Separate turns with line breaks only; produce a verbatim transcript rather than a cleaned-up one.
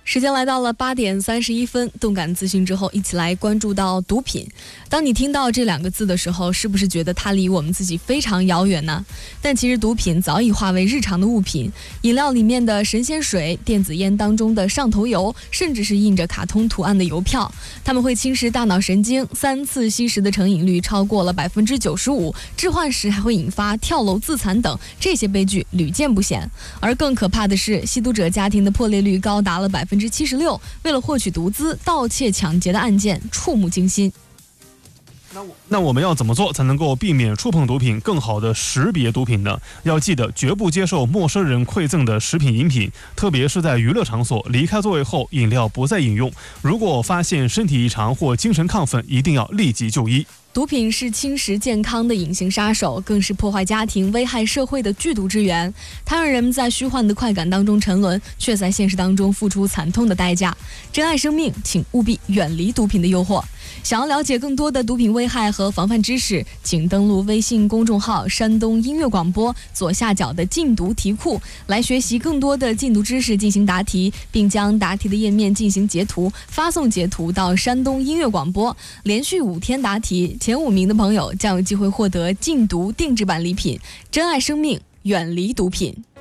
时间来到了八点三十一分，动感资讯之后，一起来关注到毒品。当你听到这两个字的时候，是不是觉得它离我们自己非常遥远呢？但其实毒品早已化为日常的物品，饮料里面的神仙水，电子烟当中的上头油，甚至是印着卡通图案的邮票，它们会侵蚀大脑神经，三次吸食的成瘾率超过了百分之九十五，置换时还会引发跳楼自残等，这些悲剧屡见不鲜。而更可怕的是，吸毒者家庭的破裂率高达了百分之七十六，为了获取毒资，盗窃、抢劫的案件触目惊心。
那我那我们要怎么做才能够避免触碰毒品，更好的识别毒品呢？要记得绝不接受陌生人馈赠的食品饮品，特别是在娱乐场所，离开座位后饮料不再饮用。如果发现身体异常或精神亢奋，一定要立即就医。
毒品是侵蚀健康的隐形杀手，更是破坏家庭、危害社会的剧毒之源。它让人们在虚幻的快感当中沉沦，却在现实当中付出惨痛的代价。珍爱生命，请务必远离毒品的诱惑。想要了解更多的毒品危害和防范知识，请登录微信公众号山东音乐广播左下角的禁毒题库，来学习更多的禁毒知识，进行答题，并将答题的页面进行截图，发送截图到山东音乐广播。连续五天答题，前五名的朋友将有机会获得禁毒定制版礼品。珍爱生命，远离毒品。